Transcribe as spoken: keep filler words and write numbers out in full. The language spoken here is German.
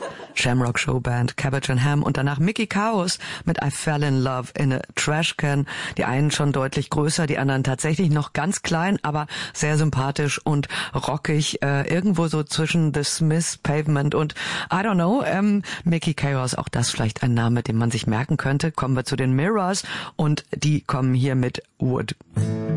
Shamrock Show Band, Cabbage and Ham und danach Mickey Chaos mit I Fell in Love in a Trash Can. Die einen schon deutlich größer, die anderen tatsächlich noch ganz klein, aber sehr sympathisch und rockig. Äh, irgendwo so zwischen The Smiths, Pavement und I don't know, ähm, Mickey Chaos, auch das vielleicht ein Name, den man sich merken könnte. Kommen wir zu den Mirrors und die kommen hier mit Wood.